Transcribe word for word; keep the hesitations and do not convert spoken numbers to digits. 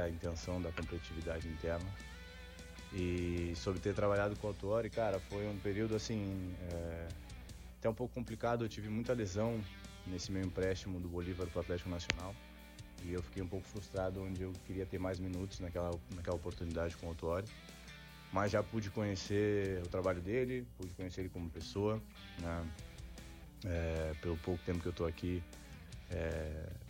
intenção da competitividade interna. E sobre ter trabalhado com o Autuori, cara, foi um período assim, é, até um pouco complicado. Eu tive muita lesão nesse meu empréstimo do Bolívar para o Atlético Nacional e eu fiquei um pouco frustrado, onde eu queria ter mais minutos naquela, naquela oportunidade com o Autuori. Mas já pude conhecer o trabalho dele, pude conhecer ele como pessoa, né? É, pelo pouco tempo que eu tô aqui, é,